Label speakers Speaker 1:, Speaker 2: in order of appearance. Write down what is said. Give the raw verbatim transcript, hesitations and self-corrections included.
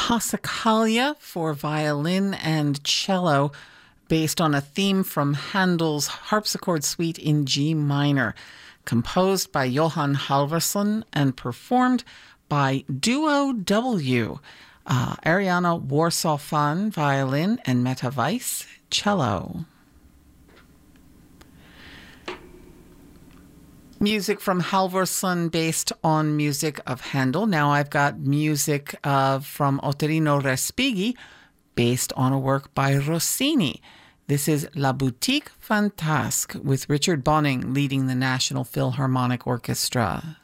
Speaker 1: Passacaglia for violin and cello, based on a theme from Handel's Harpsichord Suite in G minor, composed by Johann Halvorson and performed by Duo W. Uh, Ariana Warsaw-Fan, violin, and Meta Weiss, cello. Music from Halvorson based on music of Handel. Now I've got music uh, from Ottorino Respighi based on a work by Rossini. This is La Boutique Fantasque with Richard Bonning leading the National Philharmonic Orchestra.